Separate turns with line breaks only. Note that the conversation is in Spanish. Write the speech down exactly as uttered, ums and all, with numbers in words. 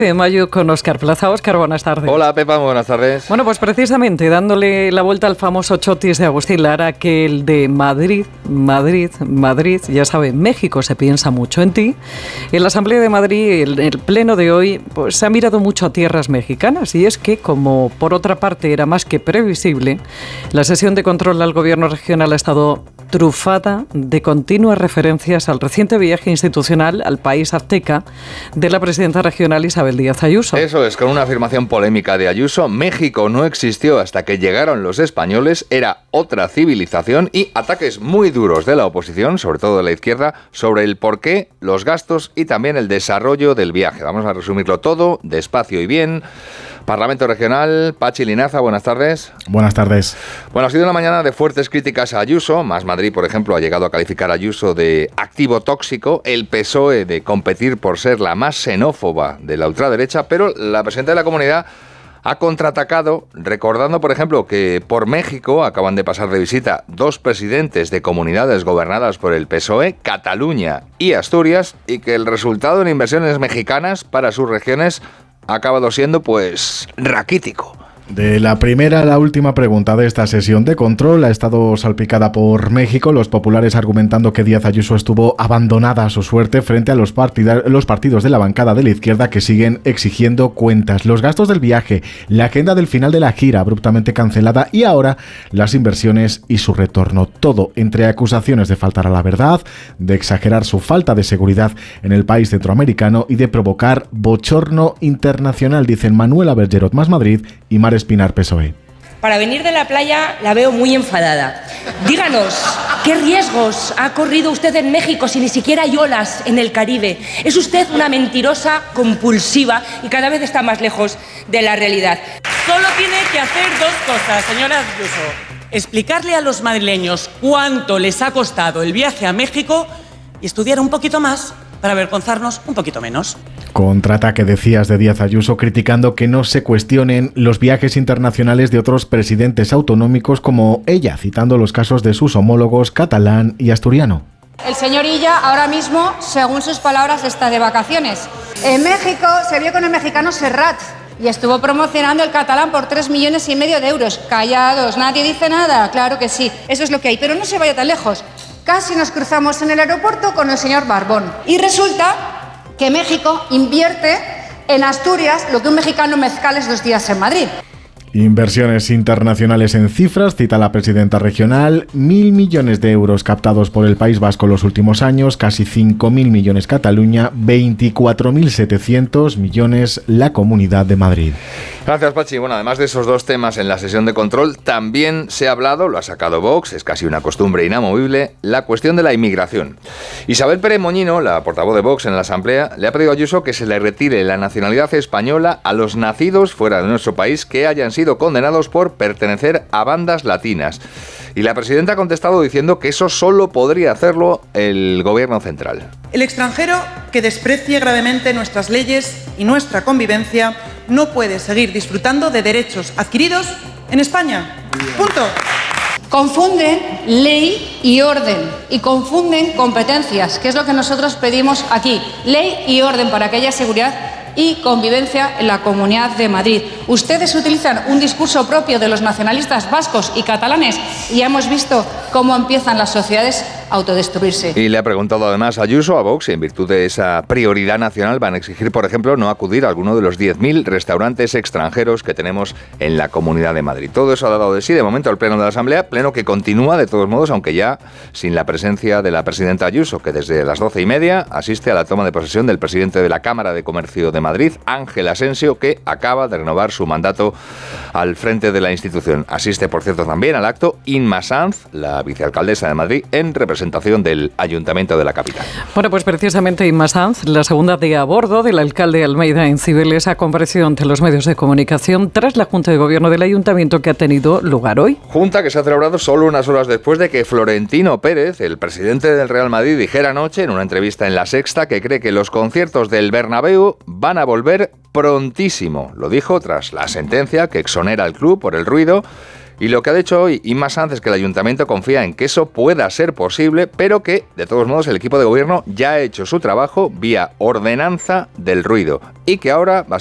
De mayo con Óscar Plaza. Óscar, buenas tardes.
Hola, Pepa, buenas tardes.
Bueno, pues precisamente dándole la vuelta al famoso chotis de Agustín Lara, que el de Madrid, Madrid, Madrid, ya sabe, México se piensa mucho en ti. En la Asamblea de Madrid, el, el pleno de hoy, pues se ha mirado mucho a tierras mexicanas, y es que, como por otra parte era más que previsible, la sesión de control al gobierno regional ha estado trufada de continuas referencias al reciente viaje institucional al país azteca de la presidenta regional Isabel Díaz Ayuso.
Eso es, con una afirmación polémica de Ayuso: México no existió hasta que llegaron los españoles, era otra civilización, y ataques muy duros de la oposición, sobre todo de la izquierda, sobre el porqué, los gastos y también el desarrollo del viaje. Vamos a resumirlo todo, despacio y bien. Parlamento Regional, Pachi Linaza, buenas tardes.
Buenas tardes.
Bueno, ha sido una mañana de fuertes críticas a Ayuso. Más Madrid, por ejemplo, ha llegado a calificar a Ayuso de activo tóxico, el P S O E de competir por ser la más xenófoba de la ultraderecha, pero la presidenta de la Comunidad ha contraatacado, recordando, por ejemplo, que por México acaban de pasar de visita dos presidentes de comunidades gobernadas por el P S O E, Cataluña y Asturias, y que el resultado en inversiones mexicanas para sus regiones ha acabado siendo, pues, raquítico.
De la primera a la última pregunta de esta sesión de control ha estado salpicada por México, los populares argumentando que Díaz Ayuso estuvo abandonada a su suerte frente a los, partida- los partidos de la bancada de la izquierda que siguen exigiendo cuentas. Los gastos del viaje, la agenda del final de la gira abruptamente cancelada y ahora las inversiones y su retorno. Todo entre acusaciones de faltar a la verdad, de exagerar su falta de seguridad en el país centroamericano y de provocar bochorno internacional, dicen Manuela Bergerot, Más Madrid, y Mar Espinar, P S O E.
Para venir de la playa la veo muy enfadada. Díganos, ¿qué riesgos ha corrido usted en México si ni siquiera hay olas en el Caribe? Es usted una mentirosa compulsiva y cada vez está más lejos de la realidad.
Solo tiene que hacer dos cosas, señora Ayuso. Explicarle a los madrileños cuánto les ha costado el viaje a México y estudiar un poquito más para avergonzarnos un poquito menos.
Contraataque, decías, de Díaz Ayuso, criticando que no se cuestionen los viajes internacionales de otros presidentes autonómicos como ella, citando los casos de sus homólogos catalán y asturiano.
El señor Illa ahora mismo, según sus palabras, está de vacaciones. En México se vio con el mexicano Serrat y estuvo promocionando el catalán por tres millones y medio de euros. Callados, nadie dice nada. Claro que sí, eso es lo que hay, pero no se vaya tan lejos. Casi nos cruzamos en el aeropuerto con el señor Barbón. Y resulta que México invierte en Asturias lo que un mexicano mezcala es dos días en Madrid.
Inversiones internacionales en cifras, cita la presidenta regional, mil millones de euros captados por el País Vasco en los últimos años, casi cinco mil millones Cataluña, veinticuatro mil setecientos millones la Comunidad de Madrid.
Gracias, Pachi. Bueno, además de esos dos temas en la sesión de control, también se ha hablado, lo ha sacado Vox, es casi una costumbre inamovible, la cuestión de la inmigración. Isabel Pérez Moñino, la portavoz de Vox en la Asamblea, le ha pedido a Ayuso que se le retire la nacionalidad española a los nacidos fuera de nuestro país que hayan sido condenados por pertenecer a bandas latinas. Y la presidenta ha contestado diciendo que eso solo podría hacerlo el gobierno central.
El extranjero que desprecie gravemente nuestras leyes y nuestra convivencia no puede seguir disfrutando de derechos adquiridos en España. Punto.
Confunden ley y orden y confunden competencias, que es lo que nosotros pedimos aquí. Ley y orden para que haya seguridad y convivencia en la Comunidad de Madrid. Ustedes utilizan un discurso propio de los nacionalistas vascos y catalanes y ya hemos visto cómo empiezan las sociedades a autodestruirse.
Y le ha preguntado además a Ayuso, a Vox, si en virtud de esa prioridad nacional van a exigir, por ejemplo, no acudir a alguno de los diez mil restaurantes extranjeros que tenemos en la Comunidad de Madrid. Todo eso ha dado de sí de momento el pleno de la Asamblea, pleno que continúa de todos modos, aunque ya sin la presencia de la presidenta Ayuso, que desde las doce y media asiste a la toma de posesión del presidente de la Cámara de Comercio de Madrid, Ángel Asensio, que acaba de renovar su mandato al frente de la institución. Asiste, por cierto, también al acto Inma Sanz, la vicealcaldesa de Madrid, en representación del Ayuntamiento de la capital.
Bueno, pues precisamente Inma Sanz, la segunda de a bordo del alcalde Almeida en Cibeles, ha comparecido ante los medios de comunicación tras la Junta de Gobierno del Ayuntamiento que ha tenido lugar hoy.
Junta que se ha celebrado solo unas horas después de que Florentino Pérez, el presidente del Real Madrid, dijera anoche en una entrevista en La Sexta que cree que los conciertos del Bernabéu van a volver prontísimo. Lo dijo tras la sentencia que exonera al club por el ruido Y lo que ha dicho hoy Inma Sanz es que el ayuntamiento confía en que eso pueda ser posible, pero que, de todos modos, el equipo de gobierno ya ha hecho su trabajo vía ordenanza del ruido y que ahora va a